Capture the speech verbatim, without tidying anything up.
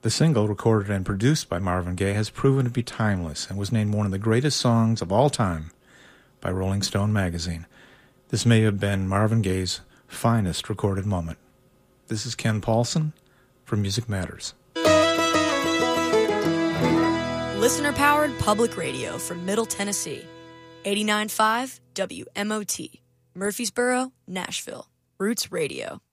The single, recorded and produced by Marvin Gaye, has proven to be timeless and was named one of the greatest songs of all time by Rolling Stone magazine. This may have been Marvin Gaye's finest recorded moment. This is Ken Paulson for Music Matters. Listener-powered public radio from Middle Tennessee. eighty-nine point five W M O T, Murfreesboro, Nashville. Roots Radio.